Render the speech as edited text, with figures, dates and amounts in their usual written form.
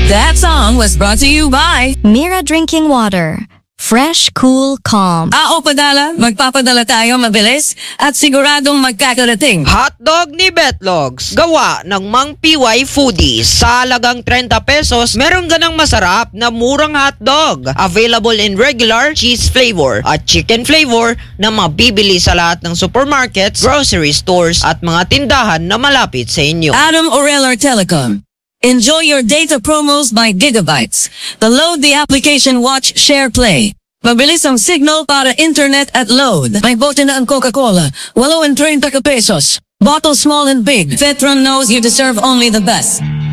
That song was brought to you by Mira Drinking Water. Fresh, cool, calm. AO Padala. Magpapadala tayo mabilis at siguradong magkakarating. Hotdog ni Betlogs. Gawa ng Mang PY Foodies. Sa halagang 30 pesos, meron ka ng masarap na murang hotdog. Available in regular, cheese flavor at chicken flavor na mabibili sa lahat ng supermarkets, grocery stores at mga tindahan na malapit sa inyo. Adam Oreller Telecom. Enjoy your data promos by gigabytes. Load the application Watch Share Play. Mabilis ang signal para internet at load. May bote na ang Coca-Cola. 8 and 30 pesos. Bottle small and big. Vetron knows you deserve only the best.